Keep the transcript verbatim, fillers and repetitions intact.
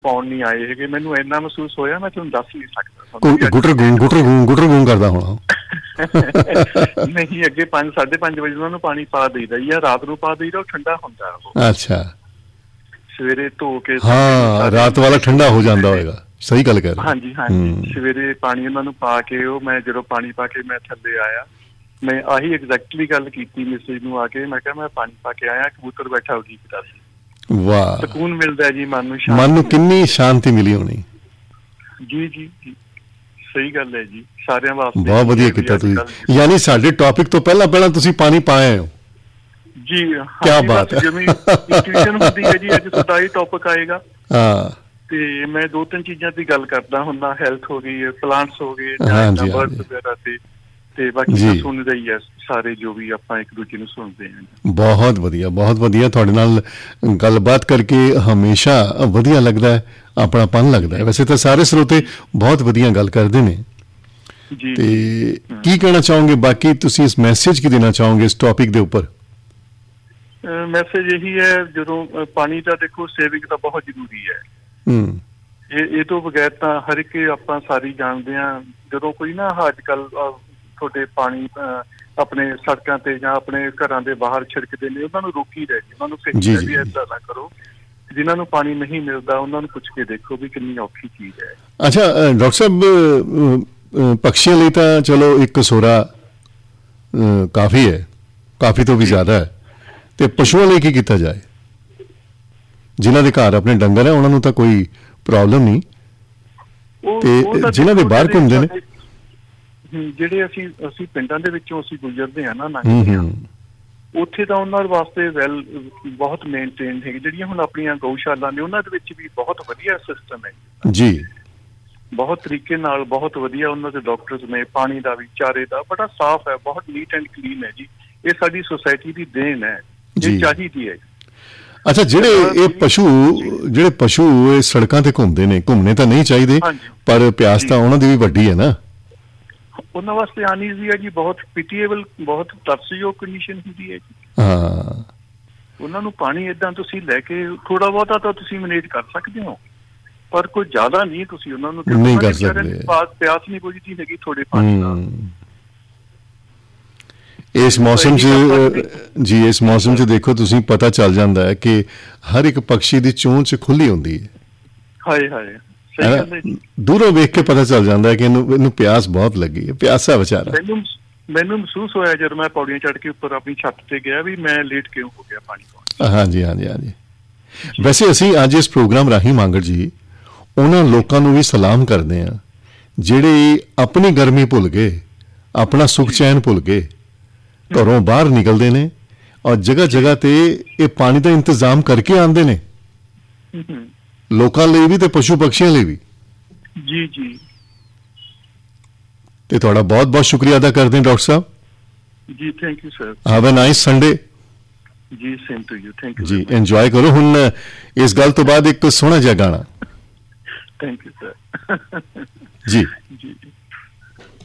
ਪਾਉਣ ਨਹੀਂ ਆਏ ਹੈਗੇ, ਮੈਨੂੰ ਇੰਨਾ ਮਹਿਸੂਸ ਹੋਇਆ ਮੈਂ ਤੁਹਾਨੂੰ ਦੱਸ ਨਹੀਂ ਸਕਦਾ। ਗੁਟਰ ਗੂੰ ਗੁਟਰ ਗੂੰ ਗੁਟਰ ਗੂੰ ਕਰਦਾ ਹੋਣਾ। ਨਹੀਂ, ਅੱਗੇ ਪੰਜ ਸਾਢੇ ਪੰਜ ਵਜੇ ਉਹਨਾਂ ਨੂੰ ਪਾਣੀ ਪਾ ਦੇਈਦਾ ਜਾਂ ਰਾਤ ਨੂੰ ਪਾ ਦੇਈਦਾ, ਉਹ ਠੰਡਾ ਹੁੰਦਾ ਉਹ। ਅੱਛਾ, ਸਵੇਰੇ ਧੋ ਕੇ ਹਾਂ ਰਾਤ ਵਾਲਾ ਠੰਡਾ ਹੋ ਜਾਂਦਾ ਹੋਏਗਾ। ਸਹੀ ਗੱਲ ਕਹਿ ਰਹੇ। ਹਾਂਜੀ ਹਾਂਜੀ, ਸਵੇਰੇ ਪਾਣੀ ਉਹਨਾਂ ਨੂੰ ਪਾ ਕੇ ਉਹ ਮੈਂ ਜਦੋਂ ਪਾਣੀ ਪਾ ਕੇ ਮੈਂ ਥੱਲੇ ਆਇਆ, ਮੈਂ ਆਹੀ ਐਗਜ਼ੈਕਟਲੀ ਗੱਲ ਕੀਤੀ ਮਿਸਿਜ ਨੂੰ ਆ ਕੇ, ਮੈਂ ਕਿਹਾ ਮੈਂ ਪਾਣੀ ਪਾ ਕੇ ਆਇਆ, ਕਬੂਤਰ ਬੈਠਾ ਉਹ ਕੀ ਕੀਤਾ ਸੀ। ਵਾਹ, ਸਕੂਨ ਮਿਲਦਾ ਜੀ ਮਨ ਨੂੰ, ਮਨ ਨੂੰ ਕਿੰਨੀ ਸ਼ਾਂਤੀ ਮਿਲੀ ਹੋਣੀ। ਜੀ ਜੀ ਜੀ, ਸਹੀ ਗੱਲ ਹੈ ਜੀ, ਸਾਰਿਆਂ ਵਾਸਤੇ ਬਹੁਤ ਵਧੀਆ ਕੀਤਾ ਤੁਸੀਂ। ਯਾਨੀ ਸਾਡੇ ਟੌਪਿਕ ਤੋਂ ਪਹਿਲਾਂ ਪਹਿਲਾਂ ਤੁਸੀਂ ਪਾਣੀ ਪਾਏ ਹੋ ਜੀ। ਕਿਆ ਬਾਤ ਹੈ। ਜਿਵੇਂ ਇੰਟੂਇਸ਼ਨ ਹੁੰਦੀ ਹੈ ਜੀ, ਅੱਜ ਤੁਹਾਡਾ ਇਹ ਟੌਪਿਕ ਆਏਗਾ ਹਾਂ, ਤੇ ਮੈਂ ਦੋ ਤਿੰਨ ਚੀਜ਼ਾਂ ਦੀ ਗੱਲ ਕਰਦਾ ਹੁੰਦਾ, ਹੈਲਥ ਹੋ ਗਈ, ਪਲਾਂਟਸ ਹੋ ਗਏ, ਬਰਡ ਵਗੈਰਾ ਤੇ ਤੇ ਬਾਕੀ ਸੁਣਦਾ ਹੀ ਹੈ ਸਾਰੇ ਜੋ ਵੀ ਆਪਾਂ ਇੱਕ ਦੂਜੇ ਨੂੰ ਸੁਣਦੇ ਹਾਂ। ਬਹੁਤ ਵਧੀਆ, ਬਹੁਤ ਵਧੀਆ। ਤੁਹਾਡੇ ਨਾਲ ਗੱਲਬਾਤ ਕਰਕੇ ਹਮੇਸ਼ਾ ਵਧੀਆ ਲੱਗਦਾ ਹੈ, ਆਪਣਾਪਨ ਲੱਗਦਾ ਹੈ। ਵੈਸੇ ਤਾਂ ਸਾਰੇ ਸਰੋਤੇ ਬਹੁਤ ਵਧੀਆ ਗੱਲ ਕਰਦੇ ਨੇ ਜੀ। ਤੇ ਕੀ ਕਹਿਣਾ ਚਾਹੋਗੇ ਬਾਕੀ, ਤੁਸੀਂ ਇਸ ਮੈਸੇਜ ਕੀ ਦੇਣਾ ਚਾਹੋਗੇ ਇਸ ਟੌਪਿਕ ਦੇ ਉੱਪਰ? ਮੈਸੇਜ ਇਹੀ ਹੈ, ਜਦੋਂ ਪਾਣੀ ਦਾ ਦੇਖੋ ਸੇਵਿੰਗ ਤਾਂ ਬਹੁਤ ਜ਼ਰੂਰੀ ਹੈ। ਹੂੰ, ਇਹ ਇਹ ਤੋਂ ਬਗੈਰ ਤਾਂ ਹਰ ਇੱਕ ਆਪਾਂ ਸਾਰੀ ਜਾਣਦੇ ਹਾਂ, ਜਦੋਂ ਕੋਈ ਨਾ ਅੱਜ ਕੱਲ ਤੁਹਾਡੇ ਪਾਣੀ ਆਪਣੇ ਸੜਕਾਂ ਤੇ ਜਾਂ ਆਪਣੇ ਘਰਾਂ ਦੇ ਬਾਹਰ ਛਿੜਕਦੇ ਨੇ, ਉਹਨਾਂ ਨੂੰ ਰੋਕੀ ਰਹਿ ਜੀ, ਉਹਨਾਂ ਨੂੰ ਕਹੀਦਾ ਵੀ ਏਦਾਂ ਨਾ ਕਰੋ। ਜਿਨ੍ਹਾਂ ਨੂੰ ਪਾਣੀ ਨਹੀਂ ਮਿਲਦਾ ਉਹਨਾਂ ਨੂੰ ਪੁੱਛ ਕੇ ਦੇਖੋ ਵੀ ਕਿੰਨੀ ਔਖੀ ਚੀਜ਼ ਹੈ। ਅੱਛਾ ਡਾਕਟਰ ਸਾਹਿਬ, ਪਕਸ਼ੀਆਂ ਲਈ ਤਾਂ ਚਲੋ ਇੱਕ ਕਸੋਰਾ ਕਾਫੀ ਹੈ, ਕਾਫੀ ਤੋਂ ਵੀ ਜ਼ਿਆਦਾ ਹੈ, ਤੇ ਪਸ਼ੂਆਂ ਲਈ ਕੀ ਕੀਤਾ ਜਾਏ? ਜਿਨ੍ਹਾਂ ਦੇ ਘਰ ਆਪਣੇ ਡੰਗਰ ਹੈ ਉਹਨਾਂ ਨੂੰ ਤਾਂ ਕੋਈ ਪ੍ਰੋਬਲਮ ਨਹੀਂ, ਤੇ ਜਿਨ੍ਹਾਂ ਦੇ ਬਾਹਰ ਘੁੰਮਦੇ ਨੇ, ਜਿਹੜੇ ਅਸੀਂ ਅਸੀਂ ਪਿੰਡਾਂ ਦੇ ਵਿੱਚੋਂ ਅਸੀਂ ਗੁਜ਼ਰਦੇ ਹਾਂ ਨਾ ਲੰਘਦੇ ਹਾਂ, ਉੱਥੇ ਤਾਂ ਉਹਨਾਂ ਵਾਸਤੇ ਵੈਲ ਬਹੁਤ ਮੇਨਟੇਨ ਹੈਗੀ। ਜਿਹੜੀਆਂ ਹੁਣ ਆਪਣੀਆਂ ਗਊਸ਼ਾਲਾ ਨੇ ਉਹਨਾਂ ਦੇ ਵਿੱਚ ਵੀ ਬਹੁਤ ਵਧੀਆ ਸਿਸਟਮ ਹੈ ਜੀ, ਬਹੁਤ ਤਰੀਕੇ ਨਾਲ, ਬਹੁਤ ਵਧੀਆ ਉਹਨਾਂ ਦੇ ਡਾਕਟਰਸ ਨੇ, ਪਾਣੀ ਦਾ ਵੀ, ਚਾਰੇ ਦਾ ਬੜਾ ਸਾਫ਼ ਹੈ, ਬਹੁਤ ਨੀਟ ਐਂਡ ਕਲੀਨ ਹੈ ਜੀ। ਇਹ ਸਾਡੀ ਸੁਸਾਇਟੀ ਦੀ ਦੇਣ ਹੈ, ਇਹ ਚਾਹੀਦੀ ਹੈ। ਅੱਛਾ, ਜਿਹੜੇ ਇਹ ਪਸ਼ੂ ਜਿਹੜੇ ਪਸ਼ੂ ਇਹ ਸੜਕਾਂ ਤੇ ਘੁੰਮਦੇ ਨੇ, ਘੁੰਮਣੇ ਤਾਂ ਨਹੀਂ ਚਾਹੀਦੇ, ਪਰ ਪਿਆਸ ਤਾਂ ਉਹਨਾਂ ਦੀ ਵੀ ਵੱਡੀ ਹੈ ਨਾ, ਉਹਨਾਂ ਵਾਸਤੇ ਆਣੀ ਵੀ ਹੈ ਜੀ। ਬਹੁਤ ਪਿਟੀਏਬਲ, ਬਹੁਤ ਤਰਸਯੋਗ ਕੰਡੀਸ਼ਨ ਹੁੰਦੀ ਹੈ ਜੀ। ਹਾਂ, ਉਹਨਾਂ ਨੂੰ ਪਾਣੀ ਏਦਾਂ ਤੁਸੀਂ ਲੈ ਕੇ ਥੋੜਾ ਬਹੁਤਾ ਤਾਂ ਤੁਸੀਂ ਮੈਨੇਜ ਕਰ ਸਕਦੇ ਹੋ, ਪਰ ਕੋਈ ਜ਼ਿਆਦਾ ਨਹੀਂ ਤੁਸੀਂ ਉਹਨਾਂ ਨੂੰ ਨਹੀਂ ਕਰ ਸਕਦੇ। ਪਿਆਸ ਨਹੀਂ ਬੁਝਦੀ ਹੈਗੀ ਥੋੜੇ ਪਾਣੀ ਨਾਲ। ਇਸ ਮੌਸਮ 'ਚ ਜੀ, ਇਸ ਮੌਸਮ 'ਚ ਦੇਖੋ ਤੁਸੀਂ, ਪਤਾ ਚੱਲ ਜਾਂਦਾ ਹੈ ਕਿ ਹਰ ਇੱਕ ਪਕਸ਼ੀ ਦੀ ਚੋਂਚ ਖੁੱਲੀ ਹੁੰਦੀ ਹੈ। ਹਾਏ ਹਾਏ, ਦੂਰੋਂ ਵੇਖ ਕੇ ਪਤਾ ਚੱਲ ਜਾਂਦਾ ਹੈ ਕਿ ਇਹਨੂੰ ਇਹਨੂੰ ਪਿਆਸ ਬਹੁਤ ਲੱਗੀ ਹੈ, ਪਿਆਸਾ ਵਿਚਾਰਾ। ਮੈਨੂੰ ਮੈਨੂੰ ਮਹਿਸੂਸ ਹੋਇਆ ਜਦੋਂ ਮੈਂ ਪੌੜੀਆਂ ਚੜ੍ਹ ਕੇ ਉੱਪਰ ਆਪਣੀ ਛੱਤ ਤੇ ਗਿਆ ਵੀ ਮੈਂ ਲੇਟ ਕਿਉਂ ਹੋ ਗਿਆ ਪਾਣੀ ਪਾਉਣ। ਹਾਂਜੀ ਹਾਂਜੀ ਹਾਂਜੀ। ਵੈਸੇ ਅਸੀਂ ਅੱਜ ਇਸ ਪ੍ਰੋਗਰਾਮ ਰਾਹੀਂ ਮੰਗੜ ਜੀ ਉਹਨਾਂ ਲੋਕਾਂ ਨੂੰ ਵੀ ਸਲਾਮ ਕਰਦੇ ਹਾਂ ਜਿਹੜੇ ਆਪਣੀ ਗਰਮੀ ਭੁੱਲ ਗਏ, ਆਪਣਾ ਸੁੱਖ ਚੈਨ ਭੁੱਲ ਗਏ, ਘਰੋਂ ਬਾਹਰ ਨਿਕਲਦੇ ਨੇ ਔਰ ਜਗ੍ਹਾ ਜਗ੍ਹਾ ਤੇ ਇਹ ਪਾਣੀ ਦਾ ਇੰਤਜ਼ਾਮ ਕਰਕੇ ਆਉਂਦੇ ਨੇ, ਲੋਕਾਂ ਲਈ ਵੀ ਤੇ ਪਸ਼ੂ ਪਕਸ਼ੀਆਂ ਲਈ ਵੀ। ਜੀ ਜੀ, ਤੇ ਤੁਹਾਡਾ ਬਹੁਤ ਬਹੁਤ ਸ਼ੁਕਰੀਆ ਅਦਾ ਕਰਦੇ ਹਾਂ doctor Sahib ji. Thank you sir. Have a nice Sunday ਜੀ। Same to you. Thank you ਜੀ। ਇੰਜੋਏ ਕਰੋ। ਹੁਣ ਇਸ ਗੱਲ ਤੋਂ ਬਾਅਦ ਇੱਕ ਸੋਹਣਾ ਜਿਹਾ ਗਾਣਾ। Thank you sir. ਜੀ ਜੀ।